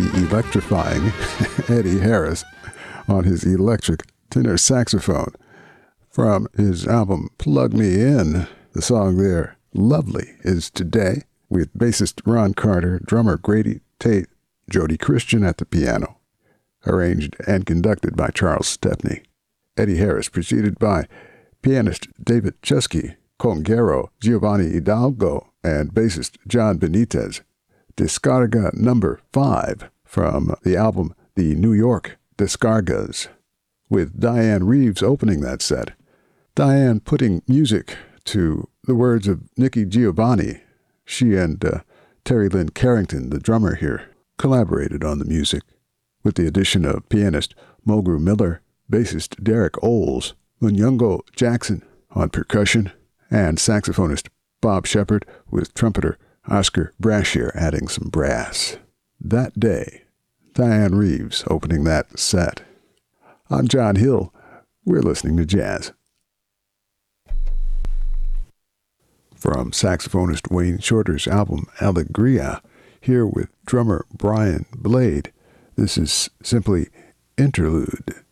the electrifying Eddie Harris on his electric tenor saxophone. From his album Plug Me In, the song there, Lovely, is Today, with bassist Ron Carter, drummer Grady Tate, Jody Christian at the piano. Arranged and conducted by Charles Stepney. Eddie Harris preceded by pianist David Chesky, conguero Giovanni Hidalgo, and bassist John Benitez. Descarga number 5 from the album The New York Descargas, with Diane Reeves opening that set. Diane putting music to the words of Nikki Giovanni. She and Terry Lynn Carrington, the drummer here, collaborated on the music, with the addition of pianist Mulgrew Miller, bassist Derek Oles, Munyungo Jackson on percussion, and saxophonist Bob Shepard, with trumpeter Oscar Brashear adding some brass. That Day, Diane Reeves opening that set. I'm John Hill. We're listening to jazz. From saxophonist Wayne Shorter's album Alegria, here with drummer Brian Blade, this is simply Interlude.